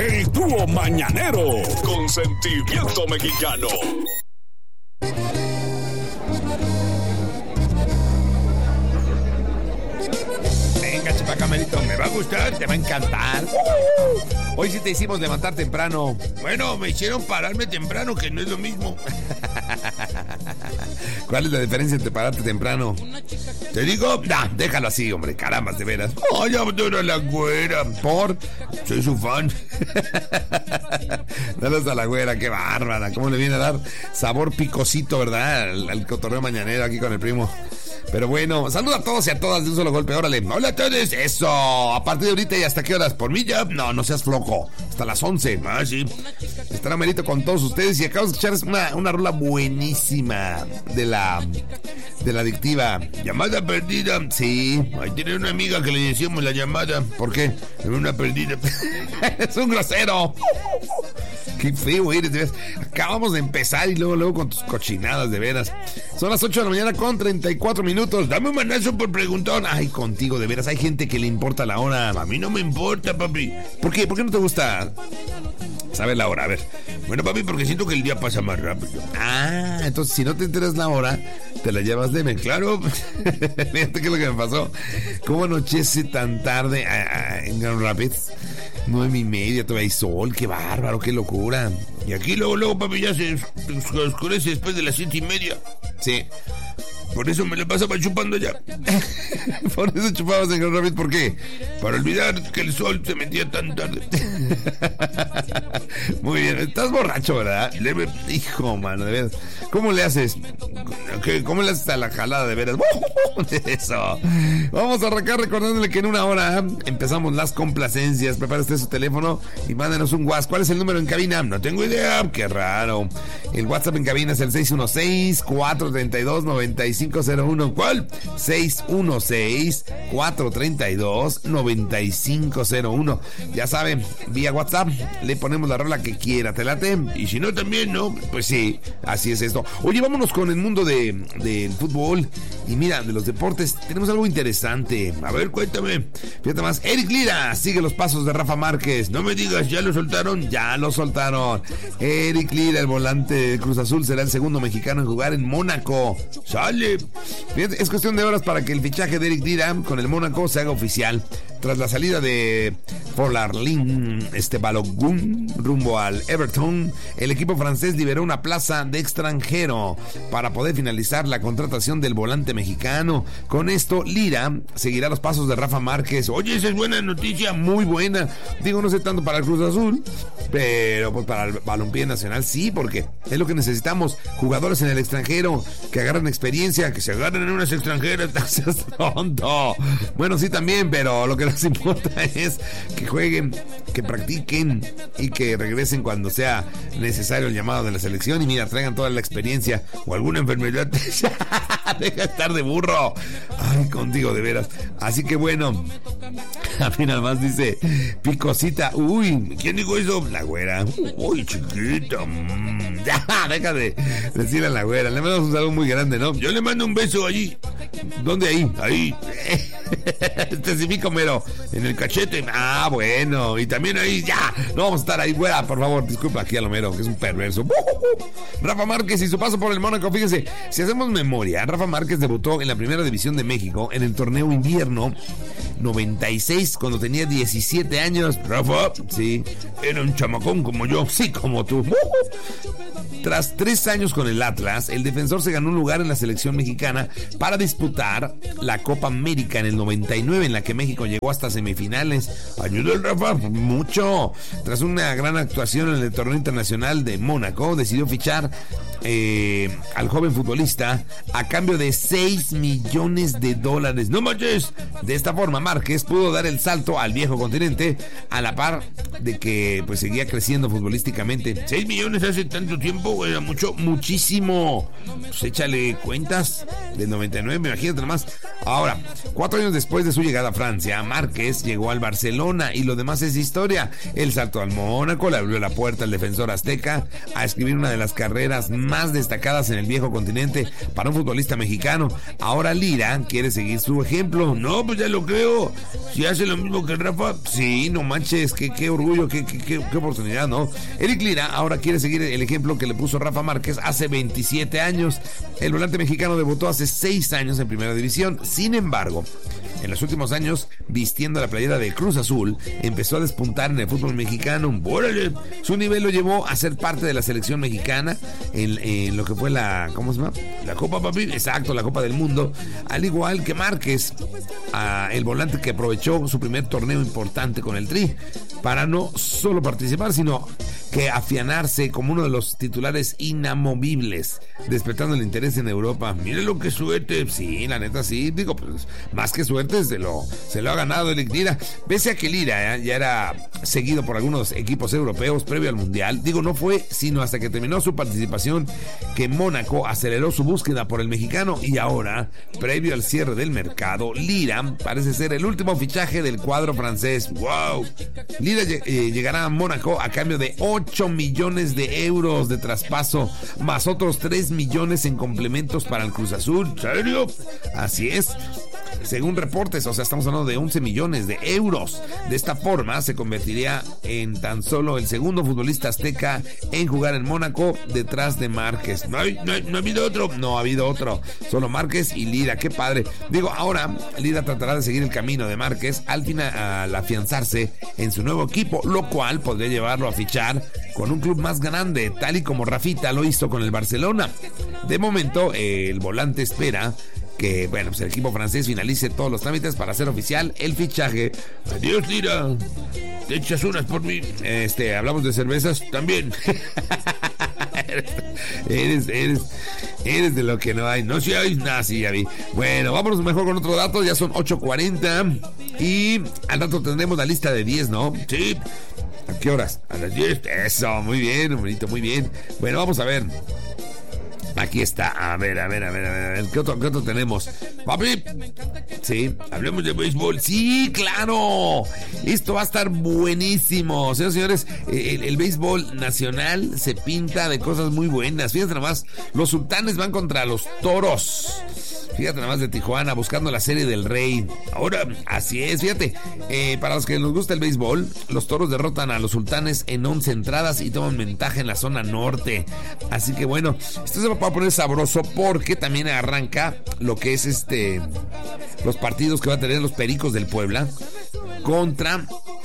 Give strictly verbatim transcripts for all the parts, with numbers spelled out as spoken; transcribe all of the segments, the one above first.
El dúo mañanero con sentimiento mexicano. Venga, chupacamerito, me va a gustar, te va a encantar. Hoy sí te hicimos levantar temprano. Bueno, me hicieron pararme temprano, que no es lo mismo. ¿Cuál es la diferencia entre pararte temprano? Te digo, nah, déjalo así, hombre, caramba, de veras. Ay, adoro a la güera. ¿Por? Soy su fan. Dalos a la güera, qué bárbara. ¿Cómo le viene a dar sabor picosito, verdad? Al, al cotorreo mañanero aquí con el primo. Pero bueno, saluda a todos y a todas de un solo golpe. Órale, hola a todos. Eso, a partir de ahorita y hasta qué horas. Por mí ya, no, no seas flojo. Hasta las once. Ah, sí. Estará Merito con todos ustedes. Y acabo de escuchar una, una rola buenísima de la de la adictiva. Llamada perdida. Sí, ahí tiene una amiga que le decíamos la llamada. ¿Por qué? Una perdida. Es un grosero. Qué feo eres, de veras. Acabamos de empezar y luego, luego con tus cochinadas, de veras. Son las ocho de la mañana con treinta y cuatro minutos. Dame un manazo por preguntón. Ay, contigo, de veras. Hay gente que le importa la hora. A mí no me importa, papi. ¿Por qué? ¿Por qué no te gusta saber la hora? A ver. Bueno, papi, porque siento que el día pasa más rápido. Ah, entonces si no te enteras la hora, te la llevas de men. Claro. Fíjate qué es lo que me pasó. ¿Cómo anochece tan tarde ah, ah, en Grand Rapids? Nueve y media, todavía hay sol. Qué bárbaro, qué locura. Y aquí luego, luego, papi, ya se oscurece después de las siete y media. Sí. Por eso me la pasaba chupando ya. Por eso chupabas en Grand Rapids. ¿Por qué? Para olvidar que el sol se metía tan tarde. Muy bien. Estás borracho, ¿verdad? Leve. Hijo, mano, de veras. ¿Cómo le haces? ¿Qué? ¿Cómo le haces a la jalada, de veras? Eso. Vamos a arrancar recordándole que en una hora empezamos las complacencias. Prepare usted su teléfono y mándenos un WhatsApp. ¿Cuál es el número en cabina? No tengo idea. Qué raro. El WhatsApp en cabina es el seis uno seis, cuatro tres dos, nueve cinco cero uno. ¿Cuál? seis uno seis, cuatro tres dos, nueve cinco cero uno. Ya saben, vía WhatsApp le ponemos la rola que quiera. ¿Te late? Y si no también, ¿no? Pues sí, así es esto. Oye, vámonos con el mundo de, del fútbol. Y mira, de los deportes tenemos algo interesante. A ver, cuéntame. Fíjate más. Eric Lira sigue los pasos de Rafa Márquez. No me digas, ¿ya lo soltaron? Ya lo soltaron. Eric Lira, el volante de Cruz Azul, será el segundo mexicano en jugar en Mónaco. ¡Sale! Fíjate, es cuestión de horas para que el fichaje de Eric Lira con el Mónaco se haga oficial. Tras la salida de Forlán este Balogun rumbo al Everton, el equipo francés liberó una plaza de extranjero para poder finalizar la contratación del volante mexicano. Con esto, Lira seguirá los pasos de Rafa Márquez. Oye, esa es buena noticia, muy buena. Digo, no sé tanto para el Cruz Azul, pero pues para el balompié nacional sí, porque es lo que necesitamos. Jugadores en el extranjero que agarren experiencia, que se agarren en unas extranjeras. No seas tonto. Bueno, sí también, pero lo que nos importa es que jueguen, que practiquen y que regresen cuando sea necesario el llamado de la selección. Y mira, traigan toda la experiencia o alguna enfermedad. Deja de estar de burro. Ay, contigo, de veras. Así que bueno, a mí nada más dice picosita. Uy, ¿quién dijo eso? La güera. Uy, chiquita. Mm. Ya, deja de decirle a la güera. Le mandamos un saludo muy grande, ¿no? Yo le mando un beso allí. ¿Dónde ahí? Ahí. Especifico, mero. En el cachete. Ah, bueno. Y también ahí, ya. No vamos a estar ahí, güera, por favor. Disculpa aquí a lo mero, que es un perverso. Rafa Márquez y su paso por el Mónaco. Fíjense, si hacemos memoria, Rafa Márquez debutó en la Primera División de México en el torneo invierno noventa y seis, cuando tenía diecisiete años. Rafa, sí, era un chamacón como yo, sí, como tú. Tras tres años con el Atlas, el defensor se ganó un lugar en la selección mexicana para disputar la Copa América en el noventa y nueve, en la que México llegó hasta semifinales. Ayudó el Rafa mucho. Tras una gran actuación en el torneo internacional de Mónaco, decidió fichar eh, al joven futbolista a cambio de seis millones de dólares. ¡No manches! De esta forma, Márquez pudo dar el salto al viejo continente a la par de que pues seguía creciendo futbolísticamente. ¿seis millones hace tanto tiempo? tiempo, era mucho, muchísimo. Pues échale cuentas del noventa y nueve, imagínate nomás. Ahora, cuatro años después de su llegada a Francia, Márquez llegó al Barcelona y lo demás es historia. El salto al Mónaco le abrió la puerta al defensor azteca a escribir una de las carreras más destacadas en el viejo continente para un futbolista mexicano. Ahora Lira quiere seguir su ejemplo. No, pues ya lo creo. Si hace lo mismo que el Rafa, sí, no manches, qué, qué orgullo, qué, qué, qué, qué oportunidad, ¿no? Eric Lira ahora quiere seguir el ejemplo que le puso Rafa Márquez hace veintisiete años. El volante mexicano debutó hace seis años en Primera División. Sin embargo, en los últimos años, vistiendo la playera de Cruz Azul, empezó a despuntar en el fútbol mexicano. ¡Órale! Su nivel lo llevó a ser parte de la selección mexicana en, en lo que fue la, ¿cómo se llama? La Copa Papi, exacto, la Copa del Mundo. Al igual que Márquez, a el volante que aprovechó su primer torneo importante con el Tri para no solo participar, sino que afianarse como uno de los titulares inamovibles, despertando el interés en Europa. Mire lo que suerte, sí, la neta sí, digo, pues más que suerte se lo, se lo ha ganado Eric Lira, pese a que Lira eh, ya era seguido por algunos equipos europeos previo al Mundial. Digo, no fue sino hasta que terminó su participación que Mónaco aceleró su búsqueda por el mexicano y ahora, previo al cierre del mercado, Lira parece ser el último fichaje del cuadro francés. ¡Wow! Lira eh, llegará a Mónaco a cambio de ocho millones de euros de traspaso, más otros tres millones en complementos para el Cruz Azul. ¿Serio? Así es. Según reportes, o sea, estamos hablando de once millones de euros. De esta forma, se convertiría en tan solo el segundo futbolista azteca en jugar en Mónaco detrás de Márquez. ¿No ha, no, no ha habido otro? No ha habido otro. Solo Márquez y Lira. ¡Qué padre! Digo, ahora Lira tratará de seguir el camino de Márquez al final, al afianzarse en su nuevo equipo, lo cual podría llevarlo a fichar con un club más grande, tal y como Rafita lo hizo con el Barcelona. De momento, el volante espera que, bueno, pues el equipo francés finalice todos los trámites para hacer oficial el fichaje. Adiós, Lira. Te echas unas por mí. Este, hablamos de cervezas también. eres, eres, eres de lo que no hay. No si hay, nada, sí, ya vi. Bueno, vámonos mejor con otro dato. Ya son ocho cuarenta y al rato tendremos la lista de diez, ¿no? Sí. ¿A qué horas? A las diez. Eso, muy bien, bonito, muy bien. Bueno, vamos a ver. Aquí está, a ver, a ver, a ver, a ver, ¿qué otro, qué otro tenemos? Papi, sí, hablemos de béisbol. Sí, claro, esto va a estar buenísimo. Señores, señores, el, el béisbol nacional se pinta de cosas muy buenas. Fíjate nomás, los Sultanes van contra los Toros. Fíjate nada más, de Tijuana, buscando la Serie del Rey. Ahora, así es, fíjate, eh, para los que nos gusta el béisbol, los Toros derrotan a los Sultanes en once entradas y toman ventaja en la zona norte. Así que bueno, esto se va a poner sabroso porque también arranca lo que es este los partidos que va a tener los Pericos del Puebla contra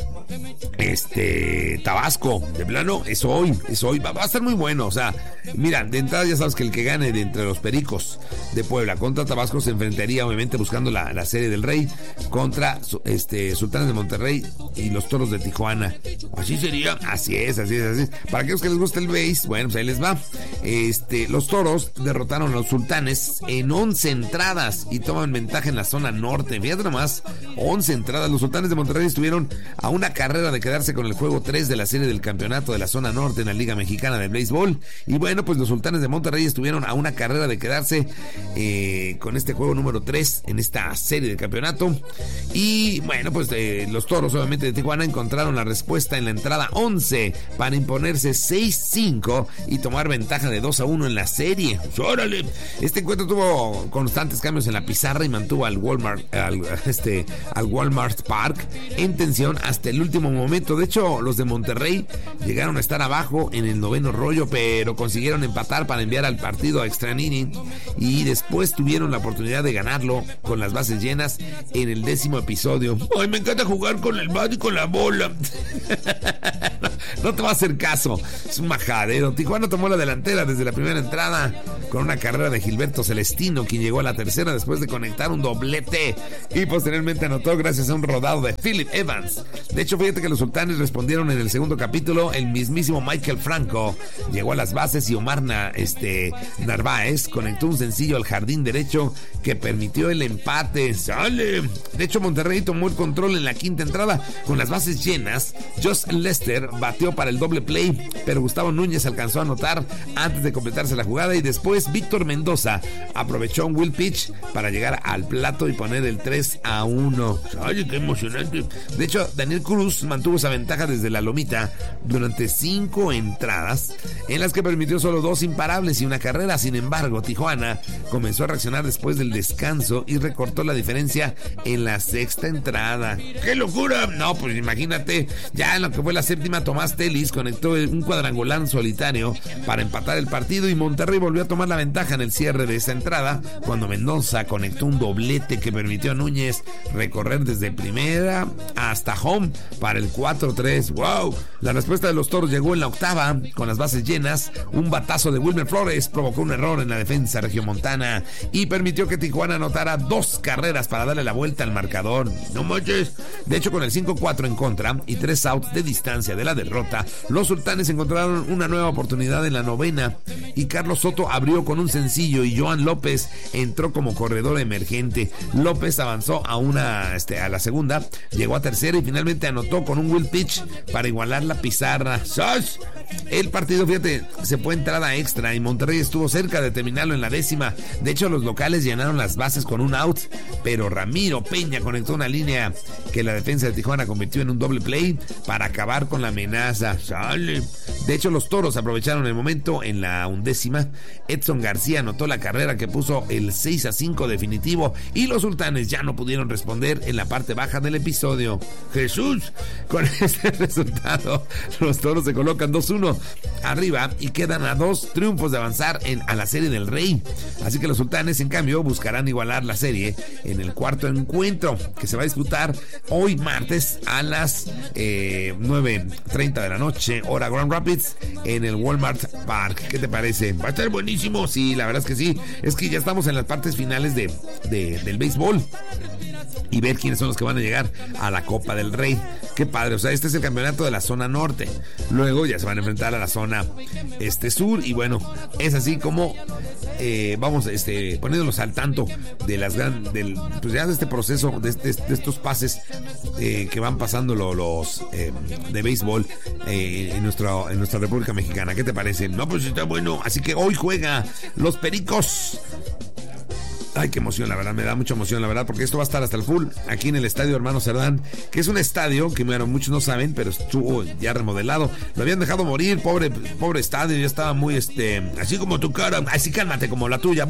este Tabasco. De plano, es hoy, es hoy, va, va a estar muy bueno. O sea, mira, de entrada ya sabes que el que gane de entre los Pericos de Puebla contra Tabasco se enfrentaría obviamente buscando la, la Serie del Rey contra este Sultanes de Monterrey y los Toros de Tijuana. Así sería, así es, así es, así es. Para aquellos que les gusta el béis, bueno, pues ahí les va. Este, los Toros derrotaron a los Sultanes en once entradas y toman ventaja en la zona norte. Fíjate nomás, once entradas. Los Sultanes de Monterrey estuvieron a una carrera de quedarse con el juego tres de la serie del campeonato de la zona norte en la Liga Mexicana de Béisbol. Y bueno, pues los Sultanes de Monterrey estuvieron a una carrera de quedarse eh, con este juego número tres en esta serie del campeonato. Y bueno, pues eh, los Toros obviamente de Tijuana encontraron la respuesta en la entrada once para imponerse seis cinco y tomar ventaja de dos a uno en la serie. ¡Órale! Este encuentro tuvo constantes cambios en la pizarra y mantuvo al Walmart, al, este, al Walmart Park en tensión hasta el último momento. De hecho, los de Monterrey llegaron a estar abajo en el noveno rollo, pero consiguieron empatar para enviar al partido a extra inning y después tuvieron la oportunidad de ganarlo con las bases llenas en el décimo episodio. Ay, me encanta jugar con el bat y con la bola. No te va a hacer caso, es un majadero. Tijuana tomó la delantera desde la primera entrada con una carrera de Gilberto Celestino, quien llegó a la tercera después de conectar un doblete y posteriormente anotó gracias a un rodado de Philip Evans. De hecho, fíjate que los Sultanes respondieron en el segundo capítulo. El mismísimo Michael Franco llegó a las bases y Omar Na, este, Narváez conectó un sencillo al jardín derecho que permitió el empate. ¡Sale! De hecho, Monterrey tomó el control en la quinta entrada con las bases llenas. Josh Lester batió bateó para el doble play, pero Gustavo Núñez alcanzó a anotar antes de completarse la jugada y después Víctor Mendoza aprovechó un wild pitch para llegar al plato y poner el tres a uno. Oye, qué emocionante. De hecho, Daniel Cruz mantuvo esa ventaja desde la lomita durante cinco entradas, en las que permitió solo dos imparables y una carrera. Sin embargo, Tijuana comenzó a reaccionar después del descanso y recortó la diferencia en la sexta entrada. ¡Qué locura! No, pues imagínate, ya en lo que fue la séptima, Tomás Telis conectó un cuadrangular solitario para empatar el partido y Monterrey volvió a tomar la ventaja en el cierre de esa entrada cuando Mendoza conectó un doblete que permitió a Núñez recorrer desde primera hasta home para el cuatro tres. ¡Wow! La respuesta de los Toros llegó en la octava con las bases llenas. Un batazo de Wilmer Flores provocó un error en la defensa regiomontana y permitió que Tijuana anotara dos carreras para darle la vuelta al marcador. No manches. De hecho, con el cinco cuatro en contra y tres outs de distancia de la derrota, los Sultanes encontraron una nueva oportunidad en la novena y Carlos Soto abrió con un sencillo y Joan López entró como corredor emergente. López avanzó a una este, a la segunda, llegó a tercera y finalmente anotó con un wild pitch para igualar la pizarra. ¡Sos! El partido, fíjate, se fue entrada extra y Monterrey estuvo cerca de terminarlo en la décima. De hecho, los locales llenaron las bases con un out, pero Ramiro Peña conectó una línea que la defensa de Tijuana convirtió en un doble play para acabar con la amenaza. ¡Sale! De hecho, los Toros aprovecharon el momento en la undécima. Edson García anotó la carrera que puso el seis a cinco definitivo y los Sultanes ya no pudieron responder en la parte baja del episodio. ¡Jesús! Con este resultado, los Toros se colocan dos uno arriba y quedan a dos triunfos de avanzar en, a la Serie del Rey. Así que los Sultanes, en cambio, buscarán igualar la serie en el cuarto encuentro, que se va a disputar hoy martes a las eh, nueve treinta de la noche, hora Grand Rapids, en el Walmart Park. ¿Qué te parece? Va a estar buenísimo. Sí, la verdad es que sí. Es que ya estamos en las partes finales de, de, del béisbol y ver quiénes son los que van a llegar a la Copa del Rey. Qué padre, o sea, este es el campeonato de la zona norte. Luego ya se van a enfrentar a la zona este sur y bueno, es así como eh, vamos este poniéndolos al tanto de las gran, del, pues ya de este proceso, de, este, de estos pases eh, que van pasando lo, los eh, de béisbol eh, en nuestra en nuestra República Mexicana. ¿Qué te parece? No, pues está bueno. Así que hoy juega los Pericos. Ay, qué emoción, la verdad, me da mucha emoción, la verdad, porque esto va a estar hasta el full aquí en el Estadio Hermano Cerdán, que es un estadio que, bueno, muchos no saben, pero estuvo ya remodelado. Lo habían dejado morir, pobre, pobre estadio, ya estaba muy, este, así como tu cara, así cálmate como la tuya,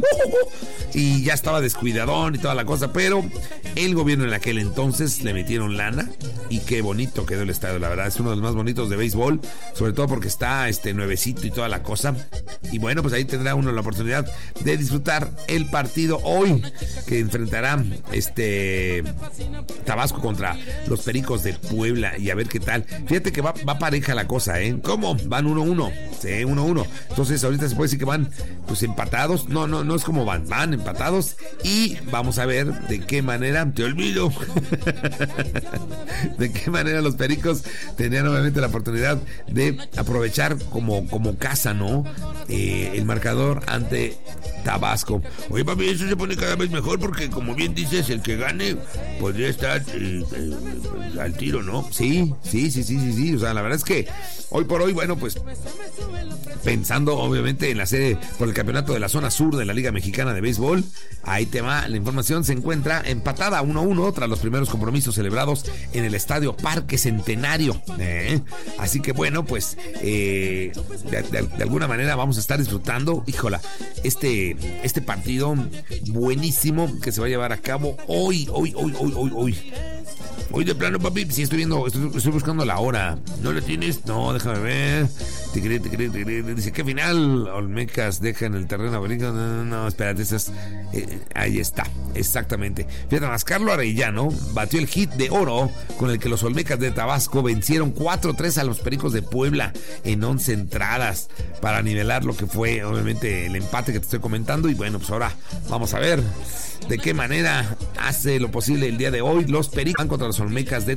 y ya estaba descuidadón y toda la cosa, pero el gobierno en aquel entonces le metieron lana y qué bonito quedó el estadio, la verdad, es uno de los más bonitos de béisbol, sobre todo porque está, este, nuevecito y toda la cosa, y bueno, pues ahí tendrá uno la oportunidad de disfrutar el partido hoy, que enfrentará este Tabasco contra los Pericos de Puebla y a ver qué tal. Fíjate que va, va pareja la cosa, ¿eh? ¿Cómo? Van uno uno. Sí, uno uno. Entonces ahorita se puede decir que van pues empatados. No, no, no es como van, van empatados y vamos a ver de qué manera, te olvido, de qué manera los Pericos tendrían obviamente la oportunidad de aprovechar como, como casa, ¿no? Eh, el marcador ante Tabasco. Oye, papi, eso se pone cada vez mejor porque, como bien dices, el que gane podría estar eh, eh, al tiro, ¿no? Sí, sí, sí, sí, sí, sí. O sea, la verdad es que hoy por hoy, bueno, pues pensando obviamente en la serie por el campeonato de la zona sur de la Liga Mexicana de Béisbol, ahí te va, la información se encuentra empatada uno a uno tras los primeros compromisos celebrados en el Estadio Parque Centenario. ¿eh? Así que bueno, pues eh, de, de, de alguna manera vamos a estar disfrutando, híjola, este, este partido buenísimo que se va a llevar a cabo hoy, hoy, hoy, hoy, hoy, hoy. Hoy de plano, papi, sí estoy viendo, estoy, estoy buscando la hora. ¿No la tienes? No, déjame ver. Te cree, te cree, te cree. Dice, ¿qué final? Olmecas deja en el terreno. No, no, no, espérate, esas, eh, ahí está, exactamente. Fíjate más, Carlos Arellano batió el hit de oro con el que los Olmecas de Tabasco vencieron cuatro tres a los Pericos de Puebla en once entradas para nivelar lo que fue, obviamente, el empate que te estoy comentando. Y bueno, pues ahora vamos a ver de qué manera hace lo posible el día de hoy los Pericos contra los Olmecas de